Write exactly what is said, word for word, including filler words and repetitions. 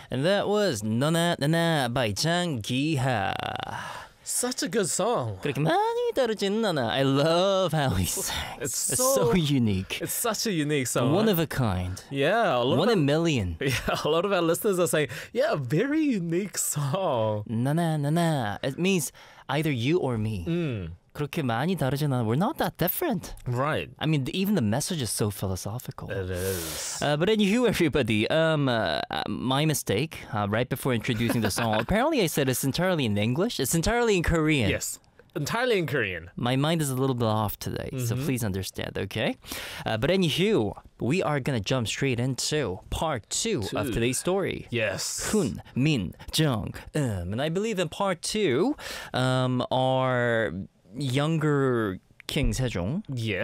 And that was 너나 나나 by Jang Gi-ha. Such a good song. 그렇게 많이 다르진 않아. I love how he sings. It's It's so- so unique. It's such a unique song. One huh? of a kind. yeah, a lot One of in a our, million. yeah, a lot of our listeners are saying, yeah, a very unique song. 나나 나나. It means either you or me. Mm, 그렇게 많이 다르진 않아. We're not that different. right. I mean, even the message is so philosophical. It is. Uh, but anywho, everybody, um, uh, uh, my mistake. Uh, right before introducing the song, apparently I said it's entirely in English. It's entirely in Korean. yes, entirely in Korean. My mind is a little bit off today, so please understand, okay? Uh, but anywho, we are gonna jump straight into part two, of Two. today's story. Yes. Hun, Min, Jung, um, and I believe in part two, um, our younger King Sejong Yes.